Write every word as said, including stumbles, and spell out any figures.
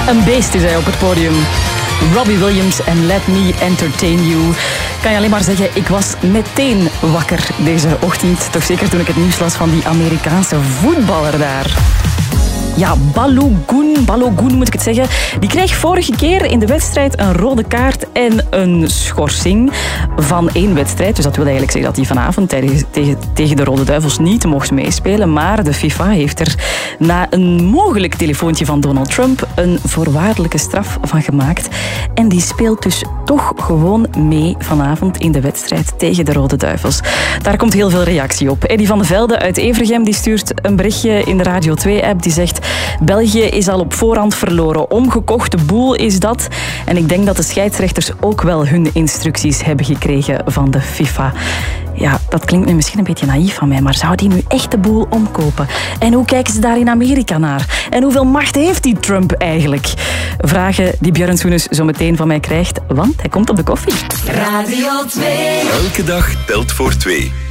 Een beest is hij op het podium. Robbie Williams en Let Me Entertain You. Kan je alleen maar zeggen, ik was meteen wakker deze ochtend. Toch zeker toen ik het nieuws las van die Amerikaanse voetballer daar. Ja, Balogun, Balogun moet ik het zeggen. Die kreeg vorige keer in de wedstrijd een rode kaart en een schorsing van één wedstrijd. Dus dat wil eigenlijk zeggen dat hij vanavond tegen, tegen, tegen de Rode Duivels niet mocht meespelen. Maar de FIFA heeft er na een mogelijk telefoontje van Donald Trump een voorwaardelijke straf van gemaakt. En die speelt dus toch gewoon mee vanavond in de wedstrijd tegen de Rode Duivels. Daar komt heel veel reactie op. Eddie van de Velde uit Evergem die stuurt een berichtje in de Radio twee-app. Die zegt: België is al op voorhand verloren. Omgekochte boel is dat. En ik denk dat de scheidsrechters ook wel hun instructies hebben gekregen van de FIFA. Ja, dat klinkt nu misschien een beetje naïef van mij, maar zou die nu echt de boel omkopen? En hoe kijken ze daar in Amerika naar? En hoeveel macht heeft die Trump eigenlijk? Vragen die Björn Soenes zo meteen van mij krijgt, want hij komt op de koffie. Radio twee. Elke dag telt voor twee.